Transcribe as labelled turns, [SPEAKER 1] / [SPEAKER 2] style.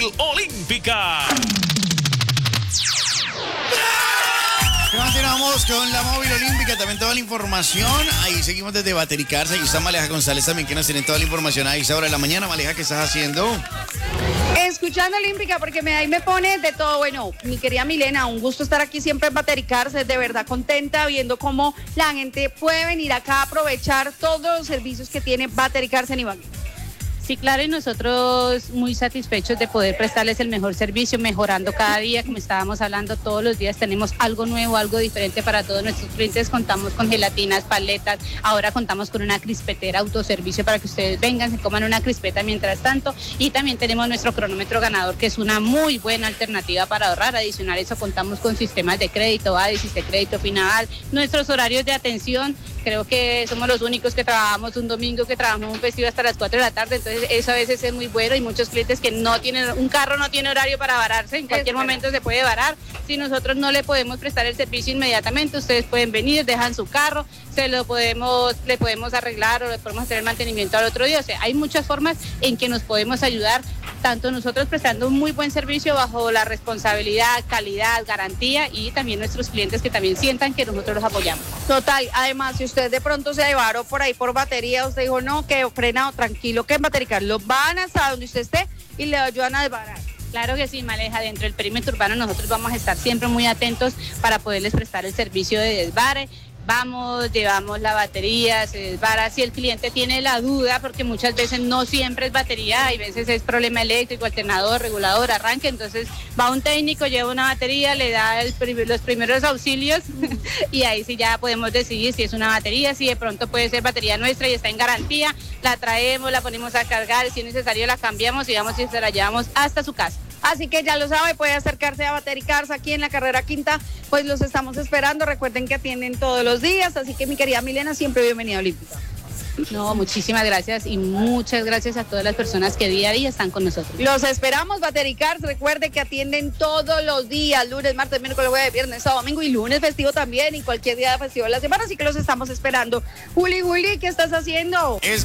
[SPEAKER 1] Olímpica.
[SPEAKER 2] Continuamos con la móvil olímpica, también toda la información. Ahí seguimos desde Batericarza. Ahí está Maleja González también, que nos tiene toda la información a esa hora de la mañana. Maleja, ¿qué estás haciendo?
[SPEAKER 3] Escuchando Olímpica, porque ahí me pone de todo. Bueno, mi querida Milena, un gusto estar aquí siempre en Batericarza. De verdad contenta viendo cómo la gente puede venir acá a aprovechar todos los servicios que tiene Batericarza en Ibagué.
[SPEAKER 4] Sí, claro, y nosotros muy satisfechos de poder prestarles el mejor servicio, mejorando cada día, como estábamos hablando, todos los días tenemos algo nuevo, algo diferente para todos nuestros clientes. Contamos con gelatinas, paletas, ahora contamos con una crispetera autoservicio para que ustedes vengan, se coman una crispeta mientras tanto, y también tenemos nuestro cronómetro ganador, que es una muy buena alternativa para ahorrar. Adicional a eso, contamos con sistemas de crédito, ADIS, de crédito final, nuestros horarios de atención. Creo que somos los únicos que trabajamos un domingo, que trabajamos un festivo hasta las 4 de la tarde, entonces eso a veces es muy bueno. Y muchos clientes que no tienen, un carro no tiene horario para vararse, en cualquier momento se puede varar. Si nosotros no le podemos prestar el servicio inmediatamente, ustedes pueden venir, dejan su carro, le podemos arreglar o le podemos hacer el mantenimiento al otro día. O sea, hay muchas formas en que nos podemos ayudar, tanto nosotros prestando un muy buen servicio bajo la responsabilidad, calidad, garantía, y también nuestros clientes que también sientan que nosotros los apoyamos.
[SPEAKER 3] Total, además, si usted de pronto se llevaron por ahí por batería, usted dijo, no, que frenado, tranquilo, que en Batericar lo van hasta donde usted esté y le ayudan a desbarar.
[SPEAKER 4] Claro que sí, Maleja, dentro del perímetro urbano nosotros vamos a estar siempre muy atentos para poderles prestar el servicio de desbare. Vamos, llevamos la batería, se desbara. Si el cliente tiene la duda, porque muchas veces no siempre es batería, hay veces es problema eléctrico, alternador, regulador, arranque, entonces va un técnico, lleva una batería, le da los primeros auxilios y ahí sí ya podemos decidir si es una batería, si de pronto puede ser batería nuestra y está en garantía, la traemos, la ponemos a cargar, si es necesario la cambiamos y vamos y se la llevamos hasta su casa.
[SPEAKER 3] Así que ya lo sabe, puede acercarse a Batericarza aquí en la carrera quinta, pues los estamos esperando. Recuerden que atienden todos los días, así que mi querida Milena, siempre bienvenida a Olímpica.
[SPEAKER 4] No, muchísimas gracias y muchas gracias a todas las personas que día a día están con nosotros.
[SPEAKER 3] Los esperamos, Batericarza. Recuerde que atienden todos los días, lunes, martes, miércoles, jueves, viernes, sábado, domingo y lunes festivo también, y cualquier día de festivo de la semana, así que los estamos esperando. Juli, ¿qué estás haciendo?